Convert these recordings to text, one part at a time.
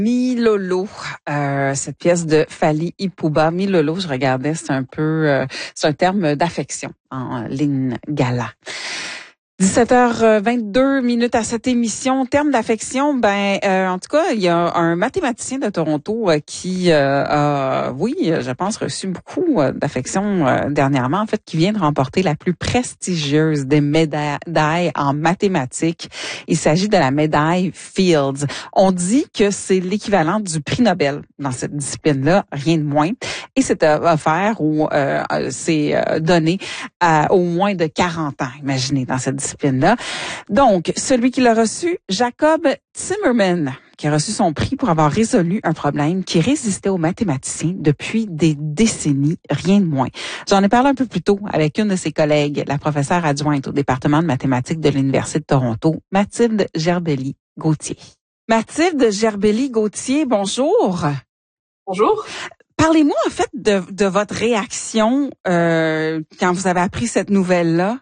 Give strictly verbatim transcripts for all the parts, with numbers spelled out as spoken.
Milolo, euh, cette pièce de Fally Ipupa. Milolo, je regardais, c'est un peu, euh, c'est un terme d'affection en lingala. dix-sept heures vingt-deux minutes à cette émission. Terme d'affection, ben euh, en tout cas, il y a un mathématicien de Toronto euh, qui euh, a, oui, je pense, reçu beaucoup euh, d'affection euh, dernièrement, en fait, qui vient de remporter la plus prestigieuse des médailles en mathématiques. Il s'agit de la médaille Fields. On dit que c'est l'équivalent du prix Nobel dans cette discipline-là, rien de moins. Et c'est offert ou euh, c'est donné à au moins de quarante ans, imaginez, dans cette discipline. Là. Donc, celui qui l'a reçu, Jacob Timmerman, qui a reçu son prix pour avoir résolu un problème qui résistait aux mathématiciens depuis des décennies, rien de moins. J'en ai parlé un peu plus tôt avec une de ses collègues, la professeure adjointe au département de mathématiques de l'Université de Toronto, Mathilde Gerbelli-Gauthier. Mathilde Gerbelli-Gauthier, bonjour. Bonjour. Parlez-moi en fait de, de votre réaction euh, quand vous avez appris cette nouvelle-là.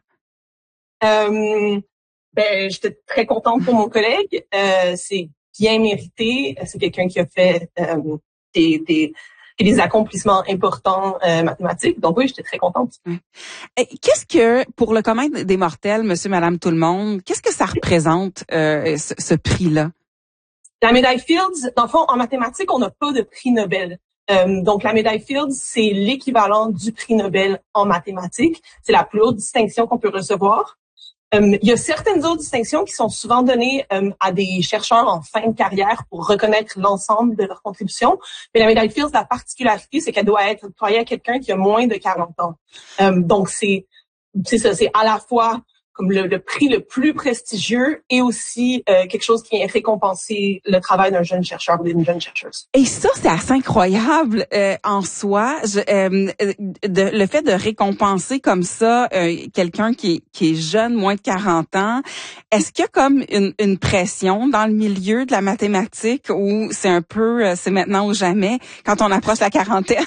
Euh, ben, j'étais très contente pour mon collègue. Euh, c'est bien mérité. C'est quelqu'un qui a fait euh, des, des, des accomplissements importants euh, mathématiques. Donc oui, j'étais très contente. Et qu'est-ce que, pour le commun des mortels, monsieur, madame, tout le monde, qu'est-ce que ça représente, euh, ce, ce prix-là? La médaille Fields, dans le fond, en mathématiques, on n'a pas de prix Nobel. Euh, donc, la médaille Fields, c'est l'équivalent du prix Nobel en mathématiques. C'est la plus haute distinction qu'on peut recevoir. Euh, il y a certaines autres distinctions qui sont souvent données euh, à des chercheurs en fin de carrière pour reconnaître l'ensemble de leurs contributions. Mais la médaille Fields, la particularité, c'est qu'elle doit être octroyée à quelqu'un qui a moins de quarante ans. Euh, donc, c'est, c'est ça, c'est à la fois comme le, le prix le plus prestigieux et aussi euh, quelque chose qui vient récompenser le travail d'un jeune chercheur ou d'une jeune chercheuse. Et ça, c'est assez incroyable euh, en soi. Je, euh, de, le fait de récompenser comme ça euh, quelqu'un qui est, qui est jeune, moins de quarante ans, est-ce qu'il y a comme une, une pression dans le milieu de la mathématique ou c'est un peu, euh, c'est maintenant ou jamais quand on approche la quarantaine?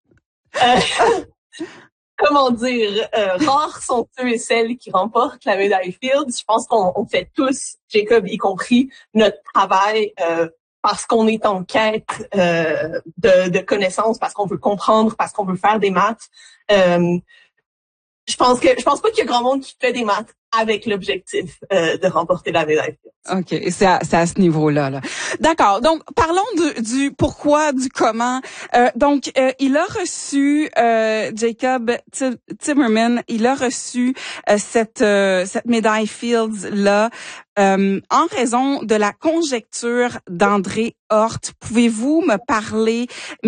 Euh, Comment dire, euh, rares sont ceux et celles qui remportent la médaille Fields. Je pense qu'on on fait tous, Jacob y compris, notre travail euh, parce qu'on est en quête euh, de, de connaissances, parce qu'on veut comprendre, parce qu'on veut faire des maths. Euh, je pense que je pense pas qu'il y a grand monde qui fait des maths avec l'objectif euh, de remporter la médaille Fields. OK, c'est à, c'est à ce niveau-là. Là. D'accord. Donc, parlons du, du pourquoi, du comment. Euh, donc, euh, il a reçu, euh, Jacob Timmerman, il a reçu euh, cette, euh, cette médaille Fields-là euh, en raison de la conjecture d'André Hort. Pouvez-vous me parler